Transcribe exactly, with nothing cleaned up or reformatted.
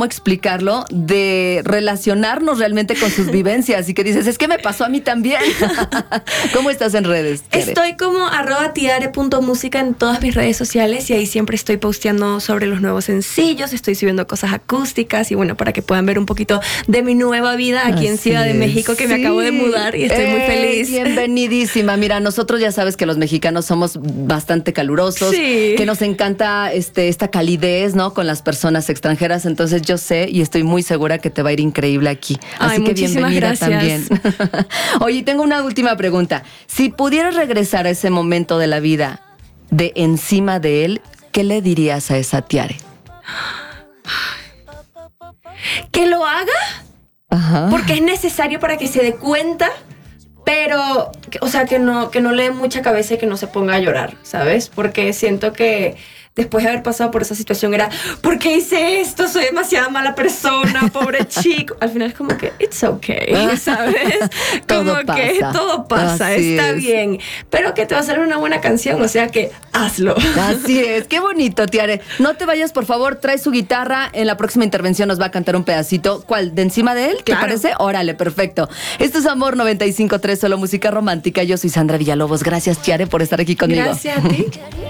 cómo explicarlo, de relacionarnos realmente con sus vivencias y que dices, es que me pasó a mí también. ¿Cómo estás en redes, Tiare? Estoy como arroba tiare punto música en todas mis redes sociales y ahí siempre estoy posteando sobre los nuevos sencillos, estoy subiendo cosas acústicas y bueno, para que puedan ver un poquito de mi nueva vida aquí Así en Ciudad es. de México, que sí. me acabo de mudar y estoy eh, muy feliz. Bienvenidísima. Mira, nosotros ya sabes que los mexicanos somos bastante calurosos, sí. que nos encanta este, esta calidez, ¿no? Con las personas extranjeras, entonces yo sé y estoy muy segura que te va a ir increíble aquí. Así Ay, que bienvenida gracias. también. Oye, tengo una última pregunta. Si pudieras regresar a ese momento de la vida de encima de él, ¿qué le dirías a esa Tiare? Que lo haga, Ajá. porque es necesario para que se dé cuenta, pero, o sea, que no, que no le dé mucha cabeza y que no se ponga a llorar, ¿sabes? Porque siento que después de haber pasado por esa situación era, ¿por qué hice esto? Soy demasiada mala persona, pobre chico. Al final es como que, it's okay, ¿sabes? Todo como pasa. que todo pasa, Así está es. bien. Pero que te va a salir una buena canción, o sea que hazlo. Así es, qué bonito, Tiare. No te vayas, por favor, trae su guitarra. En la próxima intervención nos va a cantar un pedacito. ¿Cuál? ¿De encima de él? ¿Te Claro. parece? Órale, perfecto. Esto es Amor noventa y cinco punto tres, solo música romántica. Yo soy Sandra Villalobos. Gracias, Tiare, por estar aquí conmigo. Gracias a ti.